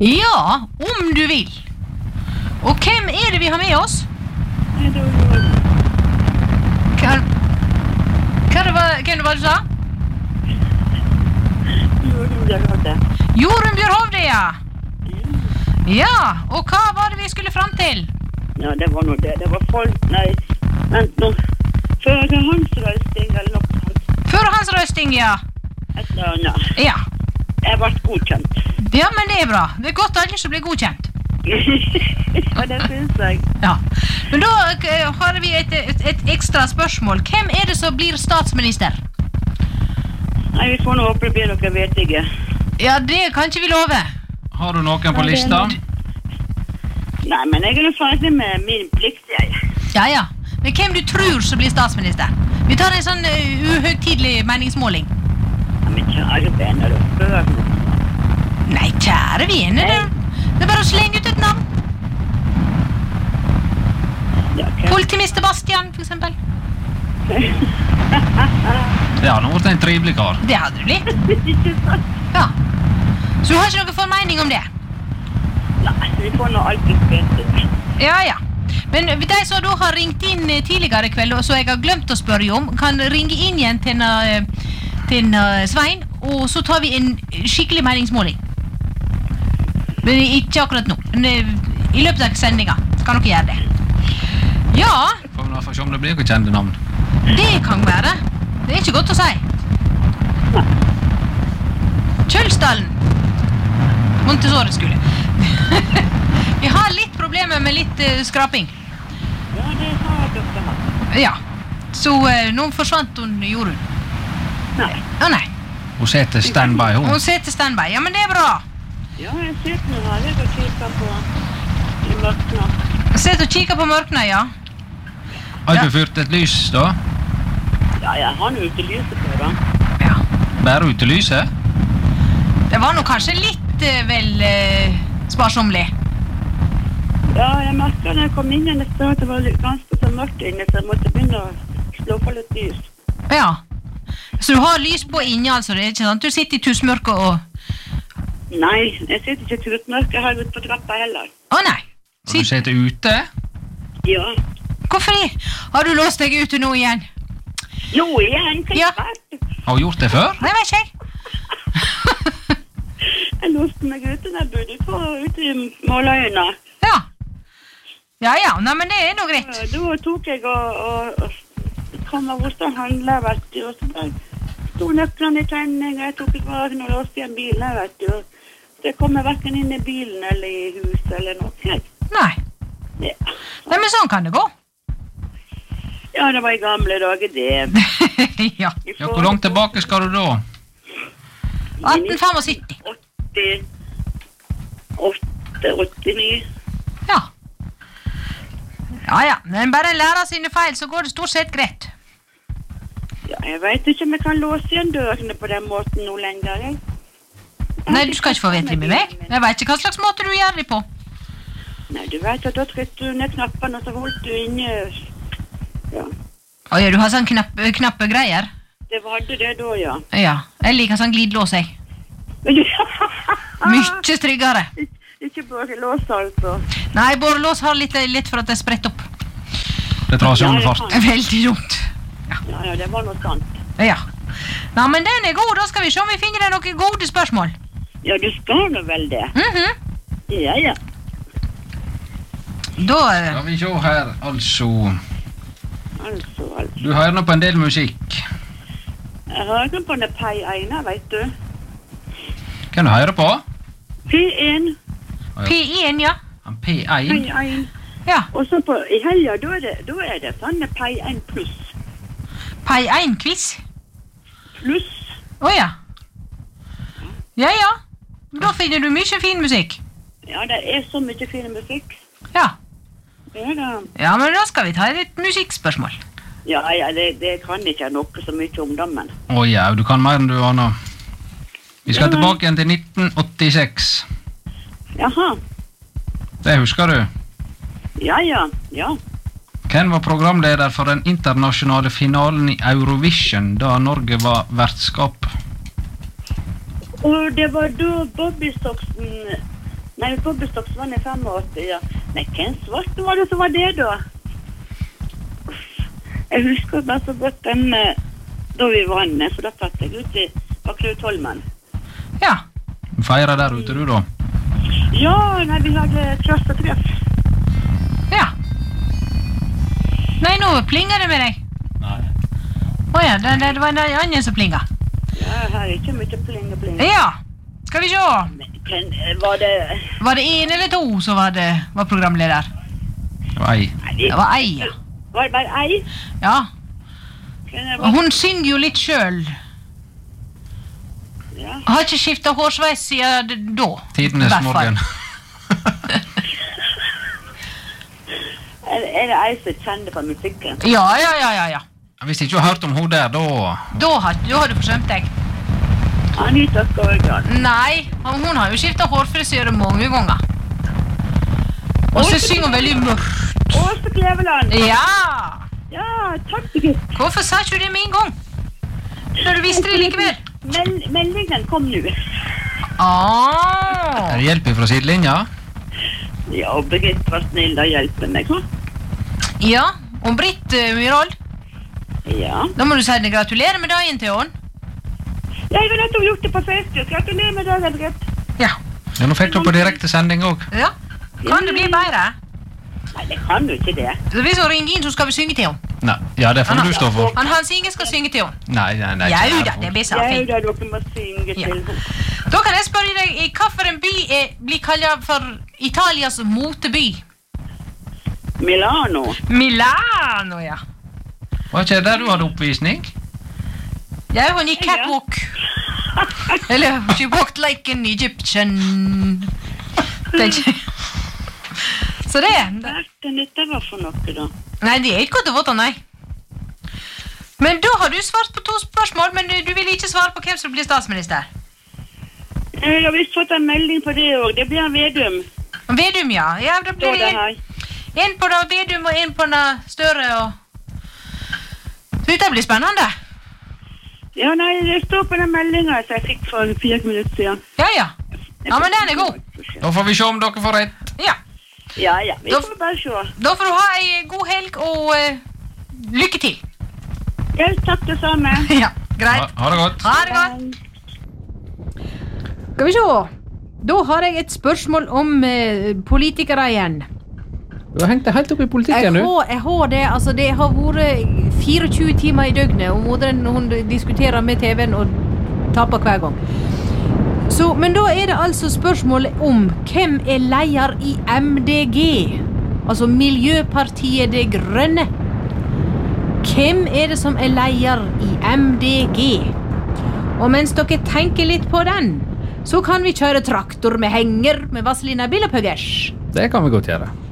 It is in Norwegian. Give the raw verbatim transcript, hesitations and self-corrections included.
Ja, om du vil. Og hvem er det vi har med oss? Nei, det var jo... Hva, hva det var, hvem det var du sa? Jorunn Bjørhovde. Jorunn Bjørhovde, ja. Ja, og hva var det vi skulle frem til? Ja, det var noe det. Det var folk... Nei, vent nå. Før hans røsting, eller noe sånt. Før hans røsting, ja. Et eller annet. Ja. Jeg ble godkjent. Ja, men det er bra. Det er godt alle som blir godkjent. Ja, det synes jeg. Ja. Men da uh, har vi et, et, et ekstra spørsmål. Hvem er det som blir statsminister? Nei, vi får nå håpe det blir noe vetige. Ja, det kan ikke vi love. Har du noen på lista? Nei, men jeg er jo ferdig med min plikt, jeg. Ja, ja. Men hvem du tror som blir statsminister? Vi tar en sånn uh, uhøytidelig meningsmåling. Ja, men kjære venner, du spør meg. Nei, kjære venner, det, det er bare å slenge ut et navn. Ja, okay. Politimister Bastian, for eksempel. Ja, nå ble det en trivelig kar. Det hadde det blitt. Ikke sant? Ja. Så du har ikke noe formening om det? Nei, vi får nå alltid spent. Ja, ja. Men de som da har ringt inn tidligere i kveld, og så jeg har glemt å spørre om, kan ringe inn igjen til, en, til en Svein, og så tar vi en skikkelig meningsmåling. Men ikke akkurat nå. Men i løpet av sendingen skal dere gjøre det. Ja. Får vi nå få se om det blir noe kjente navn. Det kan være. Det er ikke godt å si. Kjølsdalen. Montessori-skole. Vi har litt problemer med litt uh, skraping. Ja, det har dere hatt. Ja. Så uh, nå forsvant hun Jorunn. Nei. Å nei. Hun setter standby, hun. Hun setter standby. Ja, men det er bra. Ja, jeg sitter nå her. Jeg går kikker på i mørkene. Sitter og kikker på mørkene, ja. Har Ja. du fyrt et lys, da? Ja, jeg har nå ute lyset på, da. Ja. Bare ute lyset? Det var nå kanskje litt uh, vel uh, sparsomlig. Ja, jeg merket når jeg kom inn igjen, at det var ganske så mørkt inne, så jeg måtte begynne å slå på litt lys. Ja. Så du har lys på inne, altså, det er ikke sant? Du sitter i tusmørket og... Nei, jeg sitter ikke til utmørket her ute på trappa heller. Å nei. Og du sitter ute? Ja. Hvorfor det? Har du låst deg ute nå igjen? Nå igjen, hva Ja. er det? Har hun gjort det før? Nei, vet ikke jeg. Jeg låste meg ute når jeg bodde på ute i Måløyene. Ja. Ja, ja. Nei, men det er nå greit. Ja, Da tok jeg og, og, og kom av hos den handler, vet du, og så bare stod nøklene i tenning, jeg tok i vagen og låste igjen bilen her, vet du. Så jeg kom hverken inn i bilen eller i huset eller noe. Ja. Nei. Ja. Nei, men sånn kan det gå. Ja, det var i gamle dager, det. Ja. Ja, hvor langt tilbake skal du da? atten syttifem. åtti, åtte, åttini. Ja. Ja, ja. Men bare lærer sine feil, så går det stort sett greit. Ja, jeg vet ikke om jeg kan låse igjen dørene på den måten nå lenger, jeg. Nei, du skal ikke få vite med meg. Jeg vet ikke hva slags måte du gjør det på. Nei, du vet at da trykte du ned knappene, og så holdt du inne... Ja, Å ja, du har sånn knapp, knappe greier. det var det da, ja. Ja, jeg liker sånn glidelås, jeg. Mykje tryggere. Ikke bare lås, altså. Nei, borrelås har litt, litt for at det er spredt opp. Det drar seg under fart. Ja, Veldig dumt. Ja, ja, det var noe sant. Ja. Nei, men den er god. Da skal vi se om vi finner deg noen gode spørsmål. Ja, du skal nå vel det. Mhm. Ja, ja. Da... eh, Skal vi se her, altså. Altså, altså. Du hører nå på en del musikk. Jeg hørte på den P én, vet du. Kan du høre på? P én, P én, ja. Han P P én. én. Ja. Og så på, i helga, da er det, da er det sånn P én pluss. P én-quiz. Pluss. Å ja. Ja, ja. Da finner du mye fin musikk. Ja, det er så mye fin musikk. Ja. Ja, da. Ja, men da skal vi ta et musikkspørsmål. Ja, ja, det, det kan ikke noe så mye om dem, men. Å ja, du kan mer enn du aner. Vi skal Ja. tilbake igjen til nitten åttiseks. Jaha. Det husker du? Ja, ja, ja. Hvem var programleder for den internasjonale finalen i Eurovision da Norge var vertskap? Og det var da Bobby Soxen... Nei, dobbeltstokksvann er åttifem, ja. Nei, hvem svarte var det som var det da? Jeg husker bare så godt den eh, da vi vannet, for da tatt jeg ut i Knut Holmen. Ja. Feira der ute du da? Ja, nei, vi hadde klassetreff. Ja. Nei, nå plinger det med deg. Nei. Åja, det, det var en annen som plinga. Ja, her er ikke mye pling og pling. Ja, skal vi se. Men, hvem, var det... Var det en eller to som var, det, var programleder? Det var ei. Nei, det Det var ei, ja. var det bare ei? Ja, Hvem det og var? hun synger jo litt selv. Ja. Har ikke skiftet hårsveis siden d- da. Tidenes I hvert fall. morgen. Er, er det ei som kjenner på musikken? Ja, ja, ja, ja, ja. Hvis ikke du har hørt om hun der, da... Da har, da har du forsømt deg. Anita Skorgan. Nei, hun har jo skiftet hårfrisyre mange ganger. Og så synger hun veldig mørkt. Åse Kleveland. Ja! Ja, takk Birgit. Hvorfor sa ikke du det med en gang? Når du visste det likevel. Mel meldingen kom nu. Ah. Er det hjelp fra sidelinja? Ja, og Birgit var snill og hjelpe meg, hva? Ja, og Britt uh, Myhrvold. Ja. Da må du si henne gratulerer med dagen til henne. Jeg har nettopp gjort det på Facebook. Gratulerer med dagen, Birgit. Ja. Ja, nå fikk du på direkte sending også. Ja. Kan det bli bedre? Nei, det kan jo ikke det. Så hvis hun ringer inn, så skal vi synge til henne. Nei, ja, det får Han- du stå for. Han Hans Inge skal synge til henne. Nei, nei, nei. Ja, ikke da, her. det blir så Jeg fint. da dere må synge Ja. til. Da kan jeg spørre deg, i hvilken by er, blir kallet for Italias moteby? Milano. Milano, ja. Var ikke det der du hadde oppvisning? Ja, hun gikk catwalk. Eller, she walked like an Egyptian. Tenk. Så det, Hva er det dette var for noe da? nei, det er ikke godt å vite, nei. Men da har du svart på to spørsmål, men du, du vil ikke svare på hvem som blir statsminister. Jeg har visst fått en melding på det også. Det blir en Vedum. Vedum, ja. Ja, da Står blir det det her. en på da Vedum og en på da Støre og... Så dette blir spennende. Ja, nei, det står på den meldingen som jeg fikk for fire minutter siden. Ja, ja. Ja, men den er god. Da får vi se om dere får rett. Ja. Ja, ja, vi Da- får bare se. Da får du ha en god helg og eh, lykke til. Ja, takk det samme. Ja, Ha, greit. ha det godt. Ha det godt. Skal vi se. Da har jeg et spørsmål om eh, politikere igjen. Du har hengt deg helt opp i Jeg politikken, har, jeg har det, altså det har vært fireogtjue timer i døgnet, og moderen hun diskuterer med T V-en og taper hver gang. Så, men da er det altså spørsmålet om hvem er leder i M D G, altså Miljøpartiet Det Grønne. Hvem er det som er leder i M D G? Og mens dere tenker litt på den, så kan vi kjøre traktor med henger med Vazelina Bilopphøggers. Det kan vi godt gjøre.